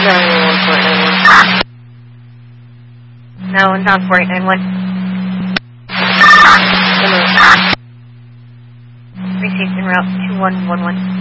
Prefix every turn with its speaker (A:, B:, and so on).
A: No, one's on port 911. Received en route 2111.